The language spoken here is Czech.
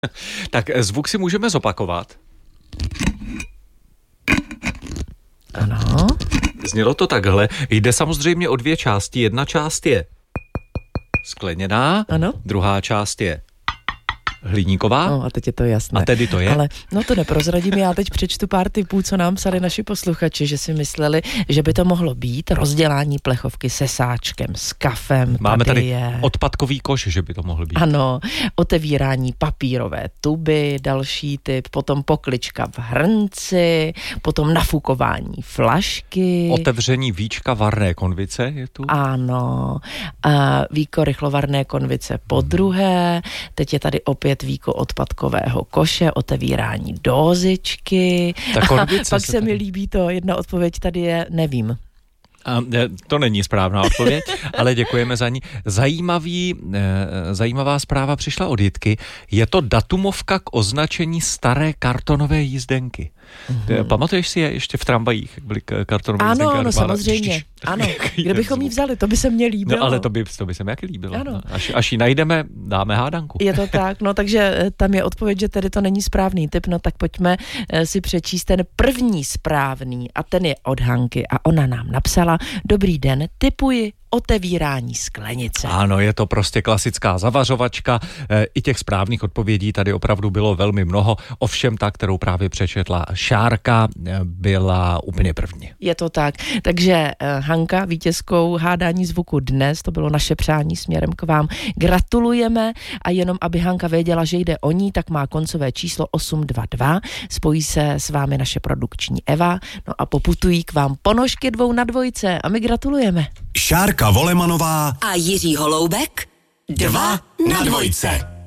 Tak zvuk si můžeme zopakovat. Ano. Znělo to takhle. Jde samozřejmě o dvě části. Jedna část je skleněná, Ano. Druhá část je hliníková. No, a teď je to jasné. A tedy to je? Ale no to neprozradím, já teď přečtu pár tipů, co nám psali naši posluchači, že si mysleli, že by to mohlo být rozdělání plechovky se sáčkem, s kafem. Máme tady je odpadkový koš, že by to mohlo být. Ano, otevírání papírové tuby, další tip, potom poklička v hrnci, potom nafukování flašky. Otevření víčka varné konvice je tu. Ano, a víko rychlovarné konvice po druhé, teď je tady opět víko odpadkového koše, otevírání dózičky. Ta konvice Pak se mi líbí to, jedna odpověď tady je, nevím. To není správná odpověď, ale děkujeme za ní. Zajímavá zpráva přišla od Jitky. Je to datumovka k označení staré kartonové jízdenky. Pamatuješ si je ještě v tramvajích, jak byly kartonové jízdenky? Ano, samozřejmě. Ano, kde bychom ji vzali, to by se mně líbilo. No ale to by se mi jaký líbilo. Ano. Až ji najdeme, dáme hádanku. Je to tak, no takže tam je odpověď, že tedy to není správný tip, no tak pojďme si přečíst ten první správný a ten je od Hanky a ona nám napsala: Dobrý den, tipuji otevírání sklenice. Ano, je to prostě klasická zavařovačka. I těch správných odpovědí tady opravdu bylo velmi mnoho. Ovšem ta, kterou právě přečetla Šárka, byla úplně první. Je to tak. Takže Hanka vítězkou hádání zvuku dnes, to bylo naše přání směrem k vám. Gratulujeme a jenom aby Hanka věděla, že jde o ní, tak má koncové číslo 822. Spojí se s vámi naše produkční Eva, no a poputují k vám ponožky 2 na 2 a my gratulujeme. Šárka Volemanová a Jiří Holoubek 2 na 2.